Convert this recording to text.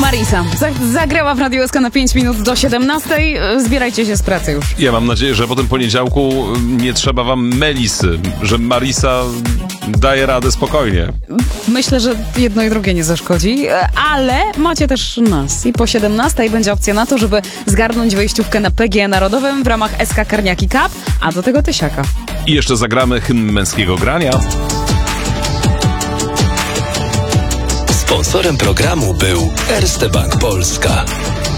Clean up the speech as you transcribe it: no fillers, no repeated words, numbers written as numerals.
Marisa zagrała w Radio SK na 5 minut do 17. Zbierajcie się z pracy już. Ja mam nadzieję, że po tym poniedziałku nie trzeba wam Melisy, że Marisa daje radę spokojnie. Myślę, że jedno i drugie nie zaszkodzi, ale macie też nas. I po 17 będzie opcja na to, żeby zgarnąć wejściówkę na PGE Narodowym w ramach SK Karniaki Cup, a do tego tysiaka. I jeszcze zagramy hymn męskiego grania. Sponsorem programu był Erste Bank Polska.